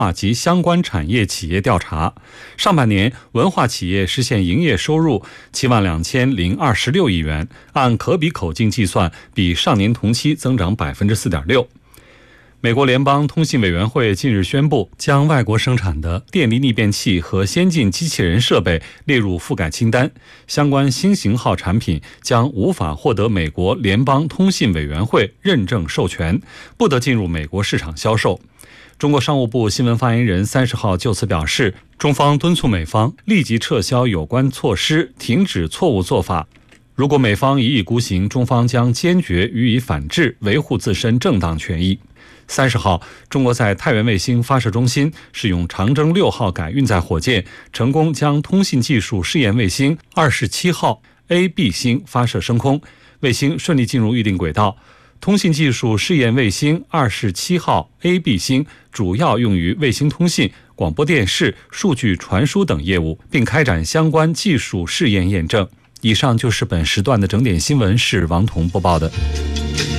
及相关产业企业调查。上半年，文化企业实现营业收入72026亿元，按可比口径计算，比上年同期增长 4.6%。美国联邦通信委员会近日宣布，将外国生产的电力逆变器和先进机器人设备列入覆盖清单，相关新型号产品将无法获得美国联邦通信委员会认证授权，不得进入美国市场销售。中国商务部新闻发言人30号就此表示，中方敦促美方立即撤销有关措施，停止错误做法。如果美方一意孤行，中方将坚决予以反制，维护自身正当权益。30号，中国在太原卫星发射中心使用长征6号改运载火箭，成功将通信技术试验卫星27号 A、B 星发射升空，卫星顺利进入预定轨道。通信技术试验卫星27号 A、B 星主要用于卫星通信、广播电视、数据传输等业务，并开展相关技术试验验证。以上就是本时段的整点新闻，是王彤播报的。